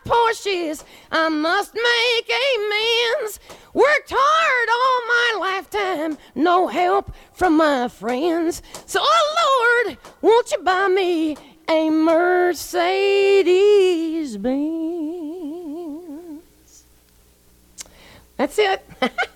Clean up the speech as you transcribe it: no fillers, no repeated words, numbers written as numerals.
Porsches. I must make amends. Worked hard all my lifetime, no help from my friends. So, oh Lord, won't you buy me a Mercedes Benz? That's it.